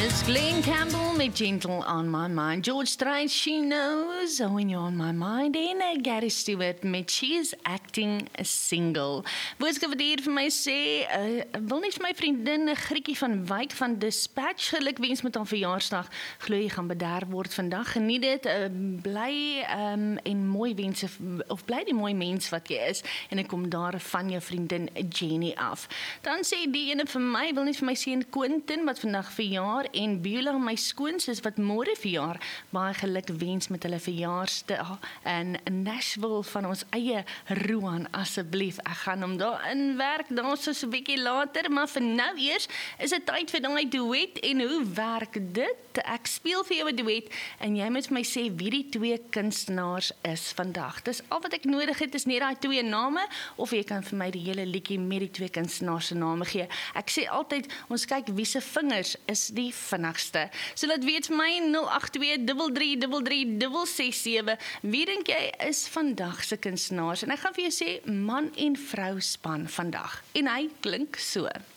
It's Glenn Campbell met Gentle on My Mind. George Strait, She Knows When You're on My Mind. En Gary Stewart met She Is Acting a Single. Boodskap wat hier vir my sê, wil net vir my vriendin Grietjie van Wyk van Dispatch gelukwens met haar verjaarsdag. Glo jy gaan bederf word vandag. Geniet dit, bly en mooi wense, of bly die mooi mens wat jy is. En ek kom daar van jou vriendin Jenny af. Dan sê die ene vir my, wil net vir my seun Quentin wat vandag verjaar en Beulah, my skoonsis wat môre verjaar, baie geluk wens met hulle verjaarsdag in Nashville van ons eie Roan, asseblief. Ek gaan hom daar inwerk, daar so 'n bietjie later, maar vir nou eers is dit tyd vir daai duet en hoe werk dit? Ek speel vir jou 'n duet en jy moet vir my sê wie die twee kunstenaars is vandag. Dis al wat ek nodig het, is net daai twee name, of jy kan vir my die hele liedjie met die twee kunstenaars se name gee. Ek sê altyd, ons kyk wie se vingers is die vinnigste. So laat weet vir my 082333367. Wie dink jy is vandag se kunstenaars? En ek gaan vir jou sê man en vrou span vandag. En hy klink so.